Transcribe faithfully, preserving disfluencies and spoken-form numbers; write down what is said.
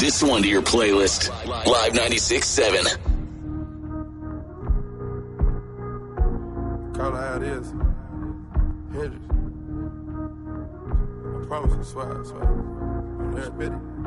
this one to your playlist. Live ninety-six point seven. Call it how it is. Hendrix. I promise you, swag, swag. Eric Betty.